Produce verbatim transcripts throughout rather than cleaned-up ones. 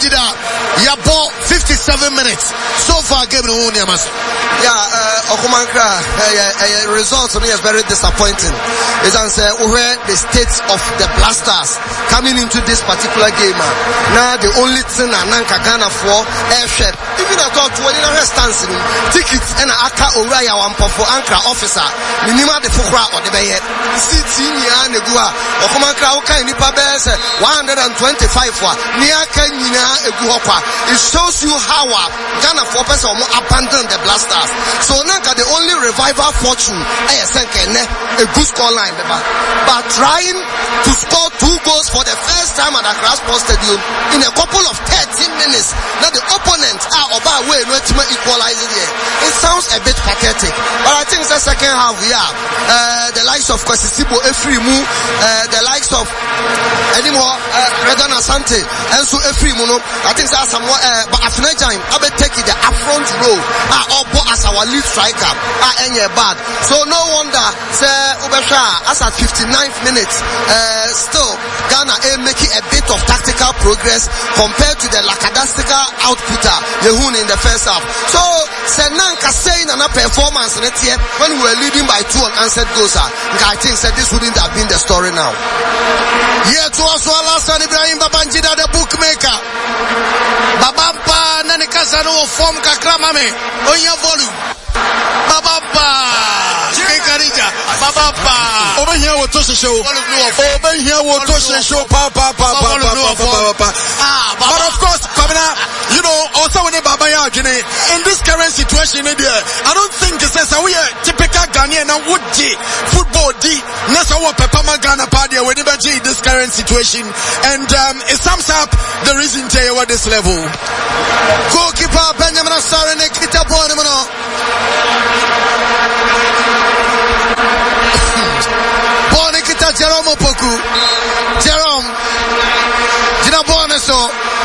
Babangida. Yabo fifty-seven minutes. So far game no one yamas. Yeah, uh Okumankra uh, uh, results for me is very disappointing. It's answer where the state of the Blasters coming into this particular game. Now the only thing Ananka Ghana for airship. Even I thought when you are stancing tickets and aka Oraya Wampo for Ankara officer. Minima the Fukra or the Bayet. City Nia Negua. Okumankra Oka Nipa Bears one hundred twenty-five for Niaka Nina Eguopa. It shows you how Ghana for person abandon the Blasters. So Nanka the only revival fortune a good score line, but trying to score two goals for the first time at Accra Sports Stadium in a couple of thirteen minutes. Now the opponent are about way no equalizing here. It sounds a bit pathetic, but I think the second half we have uh, the likes of Kwasisibo Efrimu, uh, the likes of anymore uh, Redan Asante, and so Efrimu. No, I think that's some uh, but Afnejaim I be taking the upfront role uh, or as our lead striker uh, and bad. So no wonder say Ubesha as at fifty-ninth minute uh, still Ghana is making a bit of tactical progress compared to the lackadaisical outputter Yehun in the first half. So Senanka saying an performance in it here when we were leading by two unanswered goals. I think that this wouldn't have been the story now. Yeah, to us Alasan Ibrahim Babangida the bookmaker. Babampa nani kasano form kakramame on your volume. Babampa Kekarija Babampa over here with Tosha show over here with Tosha show pa pa pa pa pa pa. But of course Kamina, you know, also when Baba Yajine in this current situation in there, I don't think it says we are typical Ghanaian and would G football D Nasa wa Pepama Ghana party when in this current situation, and um, it sums up the reason to at this level. Goalkeeper Benjamin Asare Nikita Bonimano. Bonikita Jerome Opoku. Jerome Gina Boneso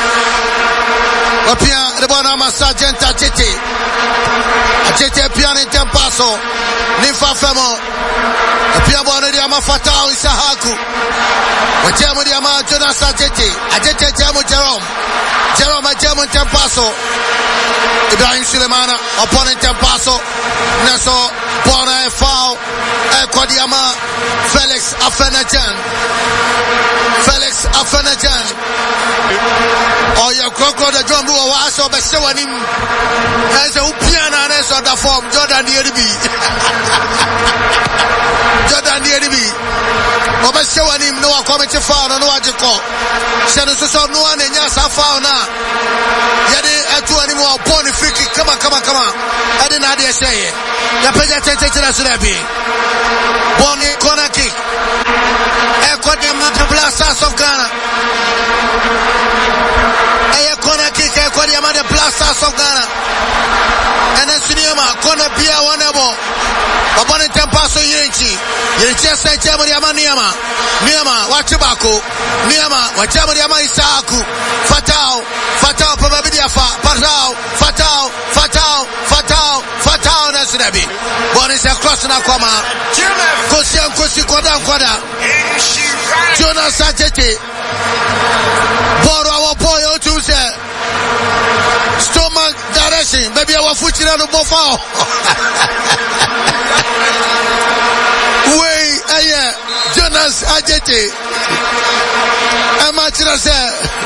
Apia Rebona Masagenta Titi Titi Piani Tempaso Nifa Femo Apia Bona Diama Fatao Isahaku Wajamo Diama Jonas Titi Ajete Jamo Jerome Jerome Jamo Tempaso Ibrahim Sulemana opponent Tempaso Naso Bona Foul Ekodiama Felix Afenajan Felix Afenajan Oh yeah, Crocodile the drum roll was so but so him as a piano and as the form Jordan the Edibi Jordan the Edibi Oba show him no comment to foul no what you call Shano so no one in Yasa foul now Yadi atu anymore upon the free kick come on come on come on I didn't know they say it the president to the Sulabi Bonnie corner kick Ekodem the Blasters of Ghana Aya corner kick Ekodem the Blasters of Ghana and then Sinema corner Pia Wanebo upon the Tempaso Yenchi Yenchi say Jamani Amaniama Niama Wachibako Niama Wachamani Ama Isaku Fatao Fatao Pababidiafa Fatao Fatao Fatao Fatao Fatao Nasinabi Bonis across Nakoma Kosian Kosi Koda Koda Jonas Ajete Boro our boy Otuse Stomach direction baby our foot in the bofao Way aye Jonas Ajete Amachina say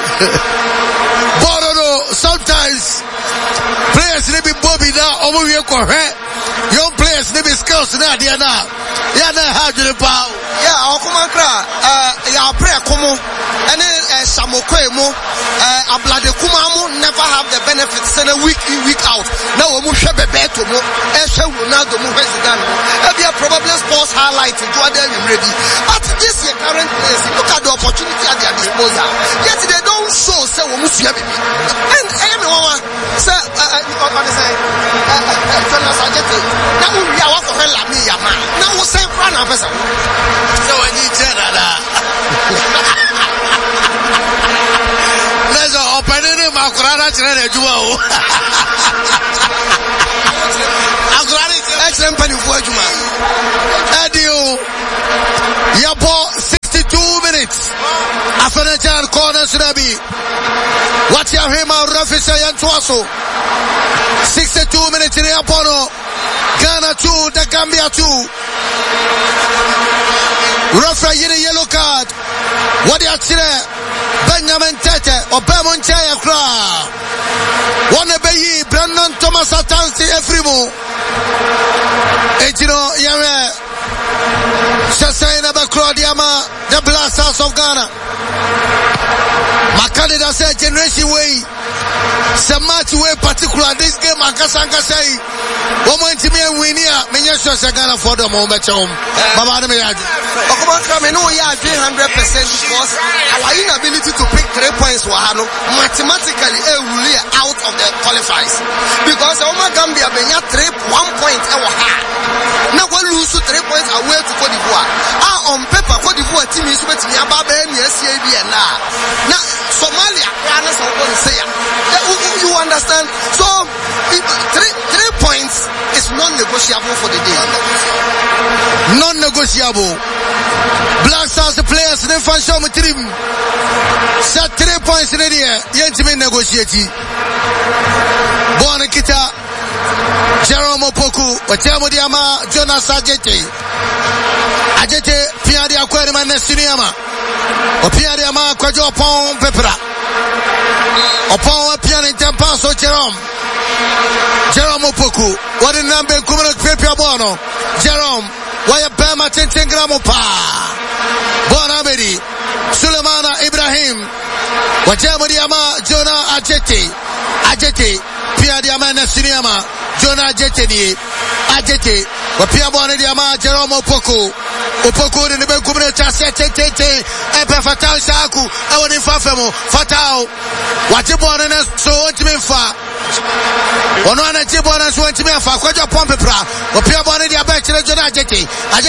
Boro sometimes players they be Bobby now over here correct young players they be skills now they are now yeah they have the power yeah Okumankra uh yeah pray komo and then Samokwe mo uh Ablade Kumamu never have the benefits in a week in week out now we move shebe beto mo e she Ronaldo mo president e be probably sports highlight to them ready but this year current players look at the opportunity at their disposal yet they don't show say we move here and everyone say on the side Jonas Ajete now we are for hell me ya man now we say run am person so when you tell that let's open it ma kurana chere de juwa o akurani excellent penny for juma edio yabo sixty-two minutes Afenajan corner Surabi what ya Ibrahim Rafisa Yantuaso. sixty-two minutes in the Apono. Ghana two, the Gambia two. Referee in a yellow card. What do you say? Benjamin Tete or Bemon Chaya Kra. One Bayi, Brandon Thomas Atansi Efrimo. Ejino Yame. Sasaina Bakrodiama, the Blasters of Ghana. My candidate said generation way. Some match way particular this game Akasanka say. One moment to me and win here. Menyesha Sagana for the moment home. Baba me yaji. Okomanka me no ya one hundred percent because our inability to pick three points wahano mathematically a really out of the qualifiers. Because Oma Gambia benya three one point e wa ha. Na go lose three points away to Cote d'Ivoire. Ah on paper Cote d'Ivoire team is betimi aba ba emi S A B na. Na Somalia rana so go say ya. You understand? So three three points is non-negotiable for the day. Non-negotiable. Black Stars the players they fan show me three. Set three points in the air. Yentimi negotiate. Born Kita. Jerome Opoku. Wachemo diama Jonas Ajete. Ajete pia dia kweli manesiniama. Opia dia ma kwajo pon pepra. Opon pia ni tempaso Jerome. Jerome Opoku. What in number kumana pepia bono. Jerome. Waya Bama ten ten gramo pa. Bona Medi. Sulemana Ibrahim. Wachemo diama Jonah Ajete. Ajete. Pia diama Nesiniama. Jonah Ajete ni. Ajete. Wapia bona diama Jerome Opoku. Opoku ni nibe kumene chase te te te. Epe fatal shaku. Ewa ni fafemo. Fatal. Wachibwana na so ontime fa. Wano wana chibwana so ontime fa. Kwa jo pompe pra. Wapia bona diaba chile Jonah Ajete. Ajete.